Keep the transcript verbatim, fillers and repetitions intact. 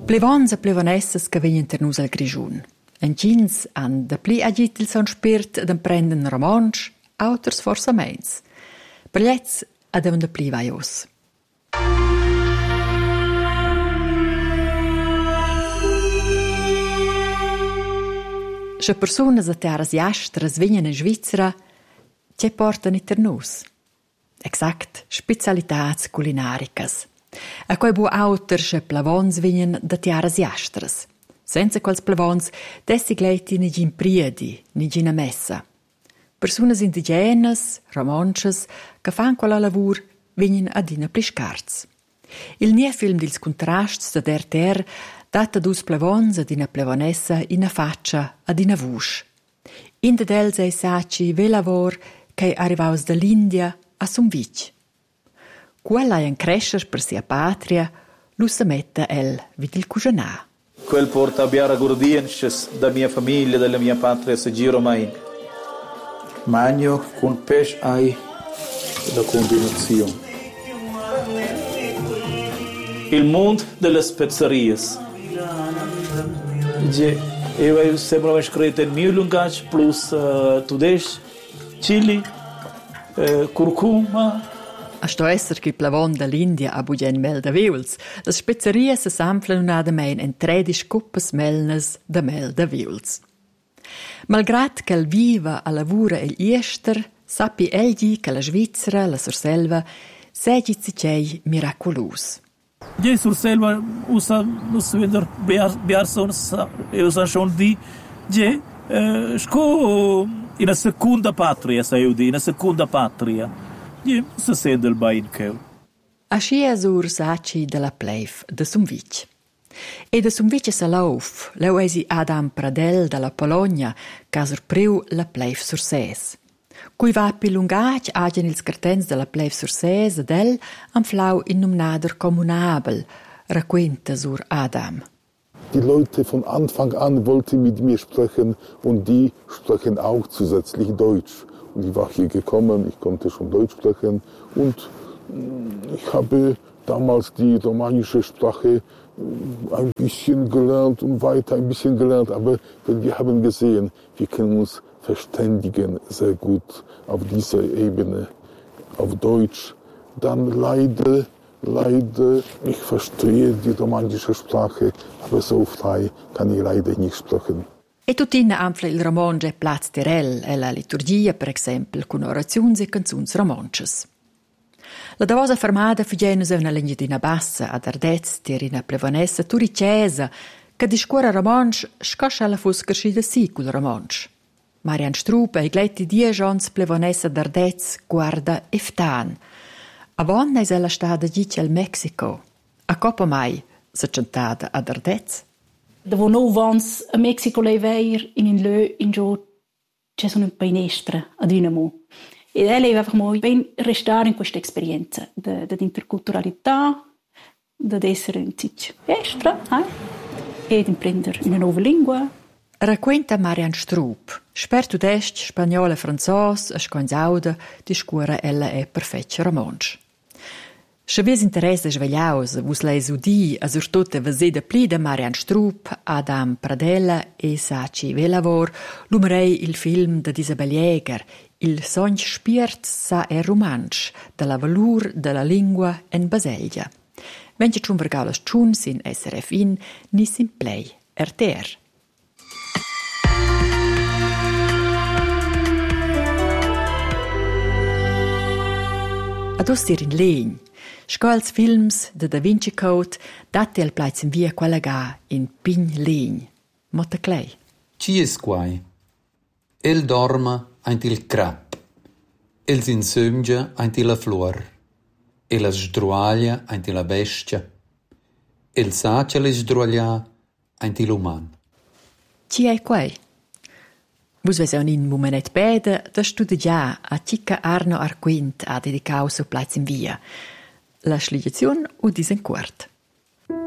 Plevons e plevanessas che vegnan ter nus al Grischun. Encins han da pli agit il son spirt ad emprenden romansch, auters forsa meins. Per gliez adevan da pli vaios. Se personas a terras jastras vegnan in Svizra, ce portan i ter nus. Exact, specialitats culinaricas. A quei bu auter se plavons vegnan da terras jastras. Senza quels plavons, dessi gleiti ni gin priedi, ni gin a messa. Personas indigenas, romanches, che fan quella lavur, vegnan adina pli scarts. Il nie film dils contrasts da der ter data dus plavons ad ina plavonessa ina faccia ad ina vusch. Inda dels ei saci ve lavor che arrivaus dall'India a Sumvic. Quella è un crescer per sia patria, lu se metta el vid il cucinà. Quel porta a biara gordienches da mia famiglia, della mia patria, se giro mai. Magno con pesce ai la combinazione. Il mondo delle spezzerie. Io sembra scritto in mio linguaggio plus uh, tudesh, chili, uh, curcuma. A sto esser che plavon dall'India a bugen mel da viols, las spezzerie se samflan unadamein en tredisch cuppes melnes da mel da viols. Malgrat che il viva a lavura el iester, sappi egli che la Svizzera, la Surselva, segi zicei miraculus. Je Surselva usa us veder biarsons e usa schon di je sco in una seconda patria, sai udi, in una seconda patria. Je se sente il bain che. Asci è sur saci della pleif de Sumvic. E de Sumvic se lauf, leu esi Adam Pradel dalla Polonia, ca surpriu la pleif sur ses. Cui va pi lungac agen ils cartens della pleif sur ses ed el am flau in num nader kommunabel, racquenta sur Adam. Die Leute von Anfang an wollten mit mir sprechen und die sprechen auch zusätzlich Deutsch. Und ich war hier gekommen, ich konnte schon Deutsch sprechen und ich habe damals die romanische Sprache ein bisschen gelernt und weiter ein bisschen gelernt, aber wir haben gesehen, wir können uns verständigen sehr gut auf dieser Ebene, auf Deutsch. Dann leider, leider, ich verstehe die romanische Sprache, aber so frei kann ich leider nicht sprechen. E tutina anfla il romange Platz Tirel e la liturgia, per esempio, con orazioni e canzoni romances. La davosa fermata fu genus una legnadina bassa ad Ardez, tirina plevonessa turicesa, che discuora romanche scoscia alla fuscarci da sì col romanche. Marian Strup e i gletti diejons plevonessa d'Ardez guarda eftan. Avon es ella stada dice al Mexico. A copa mai se centada ad Ardez. Da wo no vans a Mexico lei veir in in lö in jo c'è sono un painestra ad Dinamo. E lei einfach mal ben restare in questa esperienza de de interculturalità, de essere in zich extra, eh? E di imprendere una nuova lingua. Racquenta Marian Strup, sperto d'est, spagnolo e franzos, a sconzauda, di scuola ella è perfetto romansch. Se ves interesse svegliaus, vus leis udi, a surtute veseda pli de Marian Strup, Adam Pradella e Saci Velavor, lumerei il film de Isabel Jäger, Il sogn spiert sa è romansch, de la valur de la lingua en Baselgia. Vence ciun vergaulas ciun sin S R F in, ni sin play R T R. Ad ostir in legn, scoils films de Da Vinci Code dati al plaiz in via quella ga in pign legn. Motta clay. Ci es quai? El dorma aint il crap, el s'insömgia aint la flor, el la sdruaglia aint la bestia, el sacia le sdruaglia aint l'uman. Ci è quai? Vus ves un in momenet beda da studiar a Cica Arno Arquint a dedicau su plaiz in via. La sligazione u disen quart.